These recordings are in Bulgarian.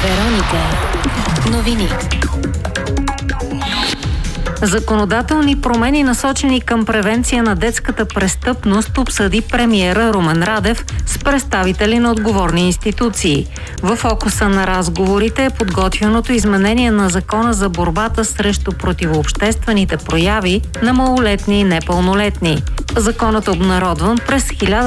Вероника. Новини. Законодателни промени, насочени към превенция на детската престъпност, обсъди премиера Румен Радев с представители на отговорни институции. В фокуса на разговорите е подготвеното изменение на Закона за борбата срещу противообществените прояви на малолетни и непълнолетни. Законът е обнародван през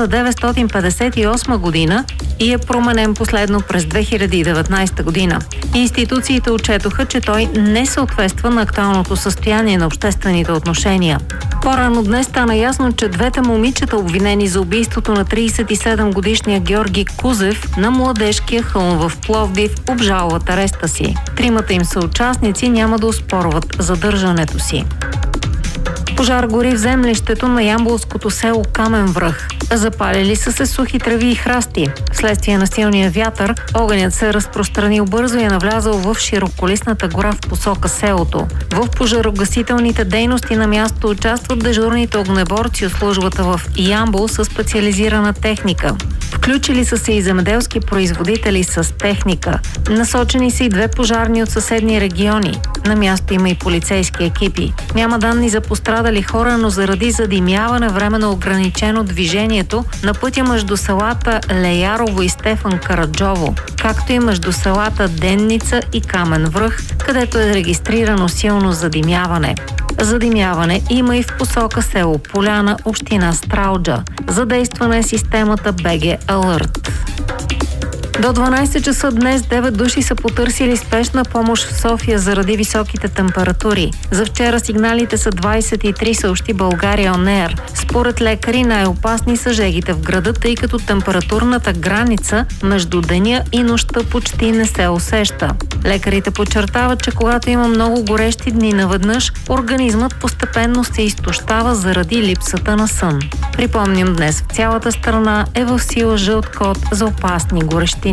1958 година и е променен последно през 2019 година. Институциите отчетоха, че той не съответства на актуалното състояние на обществените отношения. По-рано днес стана ясно, че двете момичета, обвинени за убийството на 37-годишния Георги Кузев на Младежкия хълм в Пловдив, обжалват ареста си. Тримата им съучастници няма да оспорват задържането си. Пожар гори в землището на ямболското село Камен връх. Запалили са се сухи треви и храсти. Вследствие на силния вятър, огънят се разпространил бързо и е навлязал в широколистната гора в посока селото. В пожарогасителните дейности на място участват дежурните огнеборци от службата в Ямбол със специализирана техника. Включили са се и земеделски производители с техника. Насочени са и две пожарни от съседни региони. На място има и полицейски екипи. Няма данни за пострадали хора, но заради задимяване временно ограничено движението на пътя между селата Леярово и Стефан Караджово, както и между селата Денница и Камен връх, където е регистрирано силно задимяване. Задимяване има и в посока село Поляна, община Стралджа. Задействана е системата BG Alert. До 12 часа днес 9 души са потърсили спешна помощ в София заради високите температури. За вчера сигналите са 23, съобщи България On Air. Според лекари най-опасни са жегите в града, тъй като температурната граница между деня и нощта почти не се усеща. Лекарите подчертават, че когато има много горещи дни наведнъж, организмът постепенно се изтощава заради липсата на сън. Припомням, днес в цялата страна е в сила жълт код за опасни горещини.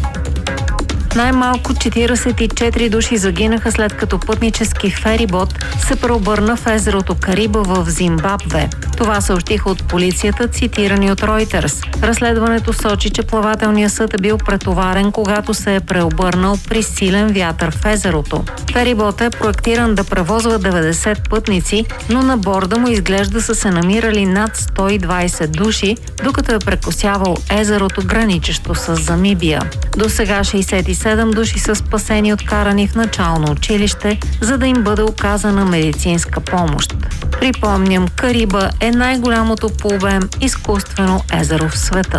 Най-малко 44 души загинаха след като пътнически ферибот се преобърна в езерото Кариба в Зимбабве. Това съобщиха от полицията, цитирани от Reuters. Разследването сочи, че плавателният съд е бил претоварен, когато се е преобърнал при силен вятър в езерото. Ферибот е проектиран да превозва 90 пътници, но на борда му изглежда са се намирали над 120 души, докато е прекосявал езерото, граничещо с Замибия. До сега 67 души са спасени, откарани в начално училище, за да им бъде оказана медицинска помощ. Припомням, Кариба е най-голямото по обем изкуствено езеро в света.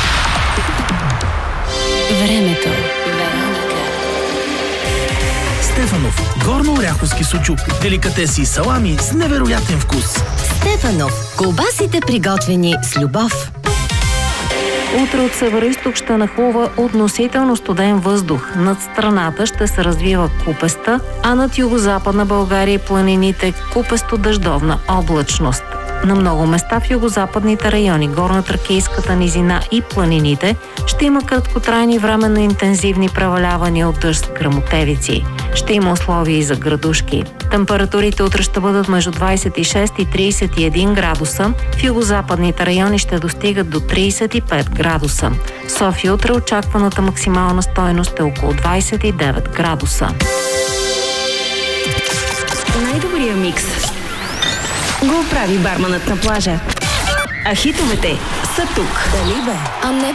Времето. Стефанов. Горно-оряховски сучук. Деликатеси и салами с невероятен вкус. Стефанов. Колбасите, приготвени с любов. Утре от североизток ще нахлува относително студен въздух. Над страната ще се развива купеста, а над югозападна България и планините купесто-дъждовна облачност. На много места в югозападните райони, горно-тракийската низина и планините ще има краткотрайни временно интензивни превалявания от дъжд с гръмотевици. Ще има условия и за градушки. Температурите утре ще бъдат между 26 и 31 градуса. В югозападните райони ще достигат до 35 градуса. В София утре очакваната максимална стойност е около 29 градуса. Най-добрия микс го прави барманът на плажа. А хитовете са тук. Дали бе? А не